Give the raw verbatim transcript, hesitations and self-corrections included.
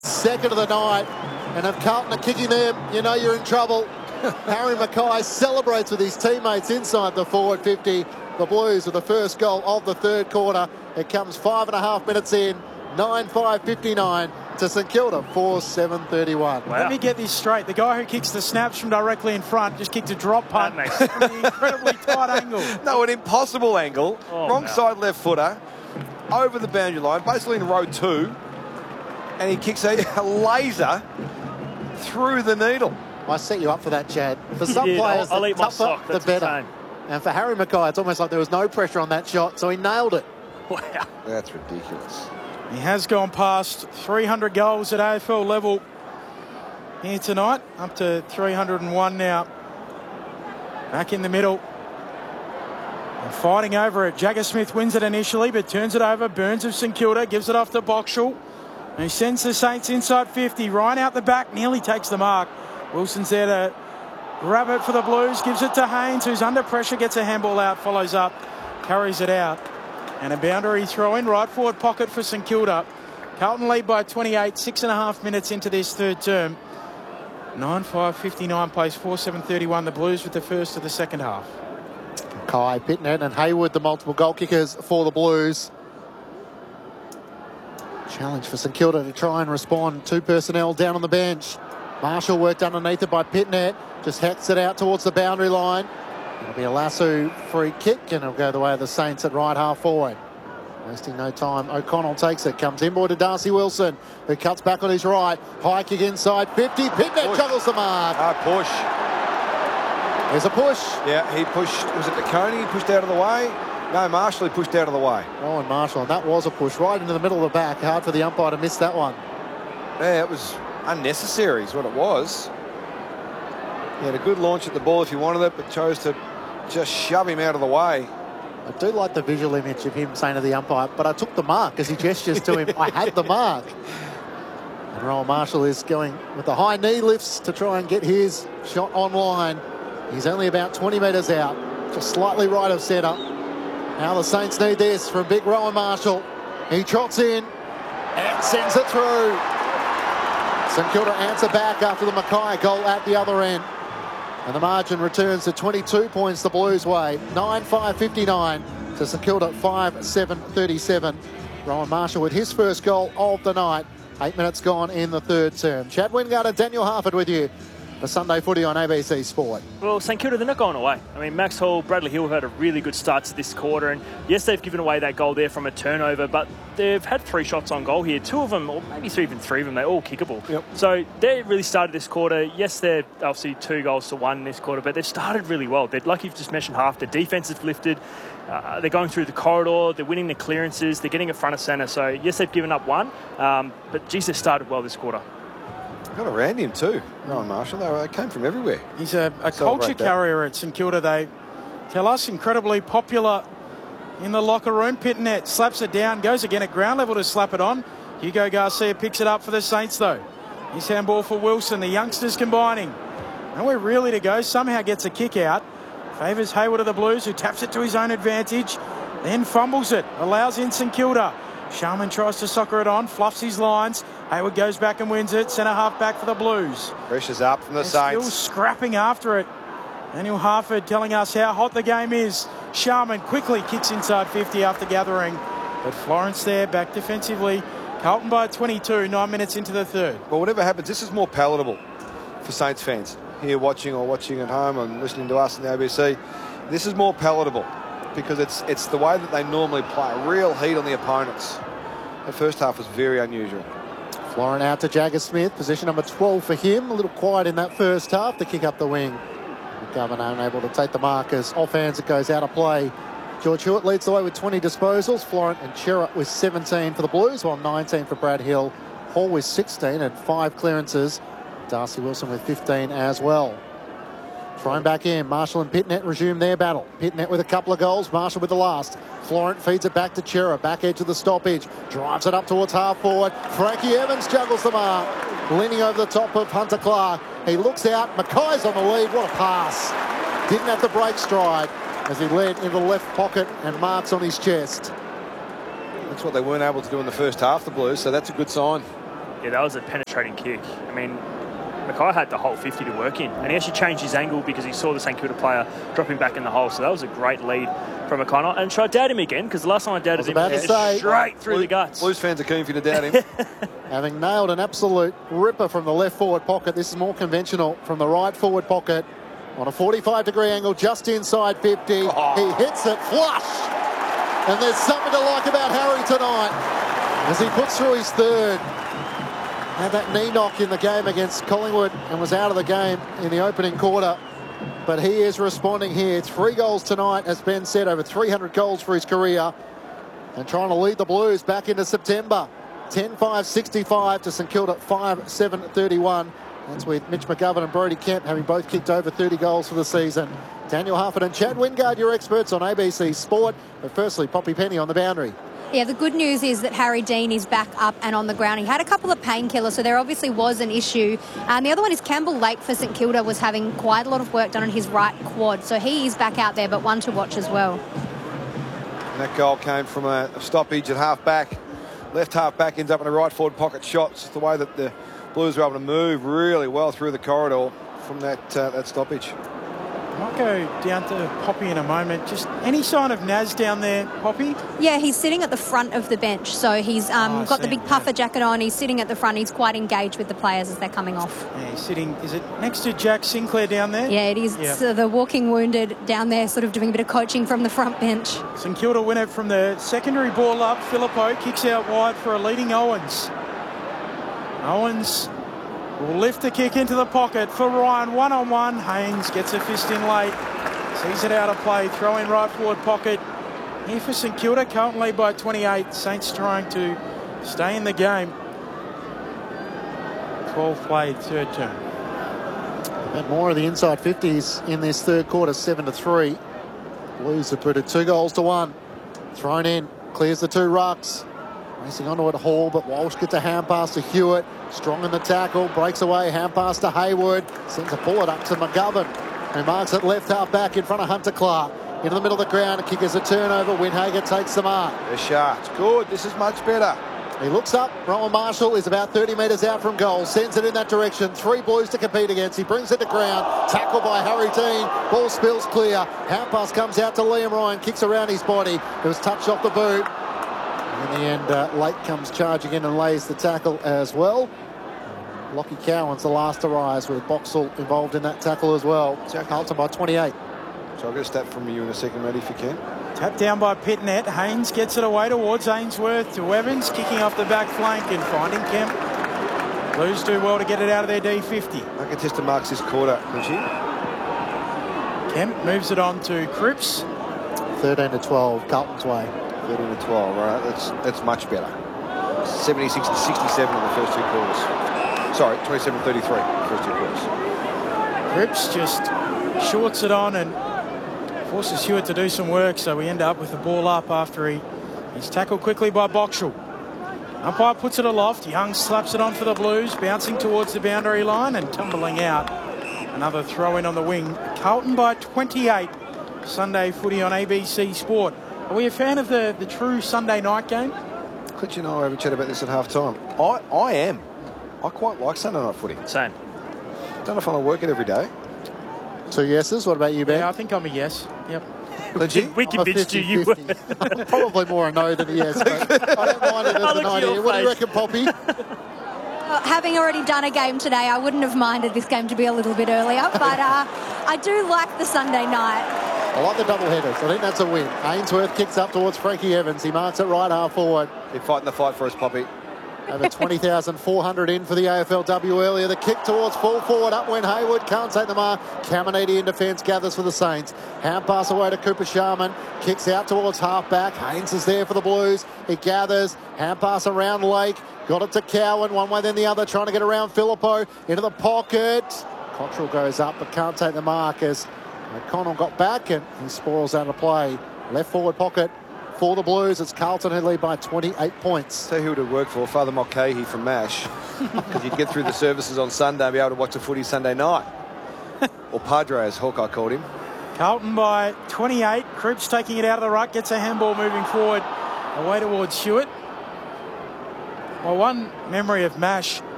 Second of the night, and if Carlton are kicking them, you know you're in trouble. Harry Mackay celebrates with his teammates inside the forward fifty. The Blues with the first goal of the third quarter. It comes five and a half minutes in, nine five fifty-nine to St Kilda, four seven thirty-one. Wow. Let me get this straight. The guy who kicks the snaps from directly in front just kicked a drop punt from an incredibly tight angle. No, an impossible angle. Oh, Wrong no. side left footer, over the boundary line, basically in row two. And he kicks a, a laser through the needle. I set you up for that, Chad. For some Yeah, players, I'll, I'll the eat my tougher, sock. the That's better. insane. And for Harry Mackay, it's almost like there was no pressure on that shot, so he nailed it. Wow. That's ridiculous. He has gone past three hundred goals at A F L level here tonight, up to three hundred and one now. Back in the middle. And fighting over it. Jagger Smith wins it initially, but turns it over. Burns of St Kilda gives it off to Boxall, who sends the Saints inside fifty. Ryan out the back, nearly takes the mark. Wilson's there to grab it for the Blues, gives it to Haynes, who's under pressure, gets a handball out, follows up, carries it out. And a boundary throw in, right forward pocket for St Kilda. Carlton lead by twenty-eight, six and a half minutes into this third term. nine five fifty-nine plays four seven thirty-one. The Blues with the first of the second half. Kai Pitnet and Hayward, the multiple goal kickers for the Blues. Challenge for St Kilda to try and respond. Two personnel down on the bench. Marshall worked underneath it by Pitnet. Just hacks it out towards the boundary line. It'll be a lasso free kick, and it'll go the way of the Saints at right half forward. Wasting no time, O'Connell takes it. Comes inboard to Darcy Wilson, who cuts back on his right. High kick inside fifty. Pitnet Push. juggles the mark. Ah, push. There's a push. Yeah, he pushed. Was it McConey? He pushed out of the way. No, Marshall, he pushed out of the way. Rowan Marshall, and that was a push right into the middle of the back. Hard for the umpire to miss that one. Yeah, it was unnecessary is what it was. He had a good launch at the ball if he wanted it, but chose to just shove him out of the way. I do like the visual image of him saying to the umpire, but I took the mark, as he gestures to him. I had the mark. And Rowan Marshall is going with the high knee lifts to try and get his shot online. He's only about twenty metres out, just slightly right of centre. Now the Saints need this from big Rowan Marshall. He trots in and sends it through. St Kilda answer back after the Mackay goal at the other end. And the margin returns to twenty-two points the Blues way. nine five fifty-nine to St Kilda five seven thirty-seven. Rowan Marshall with his first goal of the night. Eight minutes gone in the third term. Chad Wingard and Daniel Harford with you for Sunday Footy on A B C Sport. Well, St Kilda, they're not going away. I mean, Max Hall, Bradley Hill have had a really good start to this quarter. And yes, they've given away that goal there from a turnover, but they've had three shots on goal here. Two of them, or maybe three, even three of them, they're all kickable. Yep. So they really started this quarter. Yes, they're obviously two goals to one in this quarter, but they've started really well. They're, like you've just mentioned, half the defence has lifted. Uh, they're going through the corridor. They're winning the clearances. They're getting it front of centre. So yes, they've given up one, um, but geez, they started well this quarter. Got around him too, Rowan Marshall. They, were, they came from everywhere. He's a, a Celebrate culture that. carrier at St Kilda, they tell us. Incredibly popular in the locker room. Pitnet slaps it down, goes again at ground level to slap it on. Hugo Garcia picks it up for the Saints though. His handball for Wilson, the youngsters combining. And we're really to go. Somehow gets a kick out. Favours Hayward of the Blues, who taps it to his own advantage. Then fumbles it. Allows in St Kilda. Sharman tries to soccer it on, fluffs his lines. Hayward goes back and wins it. Centre half back for the Blues. Pressure's up from the They're still Saints. scrapping after it. Daniel Harford telling us how hot the game is. Sharman quickly kicks inside fifty after gathering. But Florence there back defensively. Carlton by twenty-two, nine minutes into the third. Well, whatever happens, this is more palatable for Saints fans here watching or watching at home and listening to us in the A B C. This is more palatable because it's it's the way that they normally play. Real heat on the opponents. The first half was very unusual. Florin out to Jagger Smith, position number twelve for him. A little quiet in that first half to kick up the wing. McGovern unable to take the markers. Off hands, it goes out of play. George Hewitt leads the way with twenty disposals. Florent and Chera with seventeen for the Blues, while nineteen for Brad Hill. Hall with sixteen and five clearances. Darcy Wilson with fifteen as well. Thrown back in. Marshall and Pitnet resume their battle. Pitnet with a couple of goals. Marshall with the last. Florent feeds it back to Chera. Back edge of the stoppage. Drives it up towards half forward. Frankie Evans juggles the mark. Leaning over the top of Hunter Clark. He looks out. Mackay's on the lead. What a pass. Didn't have the break stride as he led into the left pocket and marks on his chest. That's what they weren't able to do in the first half, the Blues, so that's a good sign. Yeah, that was a penetrating kick. I mean, Mackay had the whole fifty to work in, and he actually changed his angle because he saw the St Kilda player dropping back in the hole. So that was a great lead from O'Connor. And should I doubt him again? Because the last time I doubted him, about to say, straight through Blue, the guts. Blues fans are keen for you to doubt him. Having nailed an absolute ripper from the left forward pocket, this is more conventional from the right forward pocket on a forty-five degree angle just inside fifty. Oh. He hits it flush. And there's something to like about Harry tonight as he puts through his third. Had that knee knock in the game against Collingwood and was out of the game in the opening quarter. But he is responding here. Three goals tonight, as Ben said, over three hundred goals for his career. And trying to lead the Blues back into September. ten five sixty-five to St Kilda five seven thirty-one. That's with Mitch McGovern and Brodie Kemp having both kicked over thirty goals for the season. Daniel Hufford and Chad Wingard, your experts on A B C Sport. But firstly, Poppy Penny on the boundary. Yeah, the good news is that Harry Dean is back up and on the ground. He had a couple of painkillers, so there obviously was an issue. And the other one is Campbell Lake for St Kilda was having quite a lot of work done on his right quad. So he is back out there, but one to watch as well. And that goal came from a stoppage at half-back. Left half-back ends up in a right forward pocket shot. It's the way that the Blues were able to move really well through the corridor from that, uh, that stoppage. I might go down to Poppy in a moment. Just any sign of Naz down there, Poppy? Yeah, he's sitting at the front of the bench. So he's um, Oh, got the see, big puffer jacket on. He's sitting at the front. He's quite engaged with the players as they're coming off. Yeah, he's sitting, is it next to Jack Sinclair down there? Yeah, it is. Yeah. So the walking wounded down there sort of doing a bit of coaching from the front bench. St Kilda win it from the secondary ball up. Filippo kicks out wide for a leading Owens. Owens will lift the kick into the pocket for Ryan. One-on-one. Haynes gets a fist in late. Sees it out of play. Throw in right forward pocket. Here for St Kilda. Carlton lead by twenty-eight. Saints trying to stay in the game. twelve played, third term. And more of the inside fifties in this third quarter, seven to three. Blues have put it two goals to one. Thrown in, clears the two rucks. Racing onto it, Hall, but Walsh gets a hand pass to Hewitt. Strong in the tackle, breaks away, hand pass to Hayward. Sends a bullet up to McGovern, who marks it left half back in front of Hunter Clark. Into the middle of the ground, a kick is a turnover. Windhager takes the mark. The shot. Good. This is much better. He looks up. Rowan Marshall is about thirty metres out from goal. Sends it in that direction. Three Blues to compete against. He brings it to ground. Tackled by Harry Dean. Ball spills clear. Hand pass comes out to Liam Ryan. Kicks around his body. It was touched off the boot. In the end, uh, Lake comes charging in and lays the tackle as well. Lockie Cowan's the last to rise with Boxall involved in that tackle as well. Carlton by twenty-eight. So I'll get a stat from you in a second, Matty, if you can. Tapped down by Pitnet. Haynes gets it away towards Ainsworth to Evans, kicking off the back flank and finding Kemp. Blues do well to get it out of their D fifty. I can test the marks this quarter, could you? Kemp moves it on to Cripps. thirteen to twelve, Carlton's way. thirteen to twelve, right? That's that's much better. seventy-six to sixty-seven in the first two quarters. Sorry, twenty-seven thirty-three in the first two quarters. Cripps just shorts it on and forces Hewitt to do some work, so we end up with the ball up after he he's tackled quickly by Boxall. Umpire puts it aloft. Young slaps it on for the Blues, bouncing towards the boundary line and tumbling out. Another throw in on the wing. Carlton by twenty-eight. Sunday footy on A B C Sport. Are we a fan of the, the true Sunday night game? Could you know I have a chat about this at half time? I, I am. I quite like Sunday night footy. Same. Don't know if I want to work it every day. Two yeses. What about you, Ben? Yeah, I think I'm a yes. Yep. Legit? We I'm a convinced you you fifty fifty. Probably more a no than a yes, but I don't mind it as I an look at idea. your What do you face. reckon, Poppy? Uh, having already done a game today, I wouldn't have minded this game to be a little bit earlier, but uh, I do like the Sunday night. I like the double headers. I think that's a win. Ainsworth kicks up towards Frankie Evans. He marks it right half forward. They're fighting the fight for us, Poppy. Over twenty thousand four hundred in for the A F L W earlier. The kick towards full forward. Up went Hayward. Can't take the mark. Caminiti in defence. Gathers for the Saints. Hand pass away to Cooper Sharman. Kicks out towards half back. Haynes is there for the Blues. He gathers. Hand pass around Lake. Got it to Cowan. One way then the other. Trying to get around Filippo. Into the pocket. Cottrell goes up but can't take the mark as McConnell got back and he spoils out of play. Left forward pocket for the Blues. It's Carlton who lead by twenty-eight points. Tell you who it would work for, Father Mulcahy from MASH. Because you'd get through the services on Sunday and be able to watch the footy Sunday night. Or Padre, as Hawkeye called him. Carlton by twenty-eight. Cripps taking it out of the ruck. Gets a handball moving forward away towards Hewitt. Well, one memory of MASH